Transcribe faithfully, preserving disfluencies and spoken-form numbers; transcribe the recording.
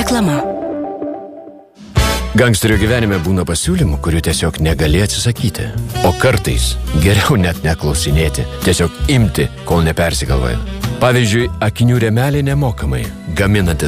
Reklama. Gangsterio gyvenime būna pasiūlymų, kurių tiesiog negali atsisakyti. O kartais geriau net neklausinėti, tiesiog imti, kol nepersigalvoja. Pavyzdžiui, akinių rėmeliai nemokamai, gaminantis